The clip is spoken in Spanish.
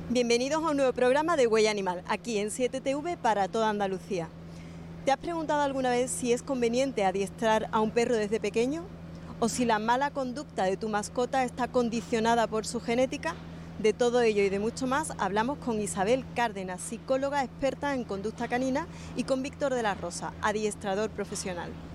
Bienvenidos a un nuevo programa de Huella Animal, aquí en 7TV para toda Andalucía. ¿Te has preguntado alguna vez si es conveniente adiestrar a un perro desde pequeño? ¿O si la mala conducta de tu mascota está condicionada por su genética? De todo ello y de mucho más hablamos con Isabel Cárdenas, psicóloga experta en conducta canina, y con Víctor de la Rosa, adiestrador profesional.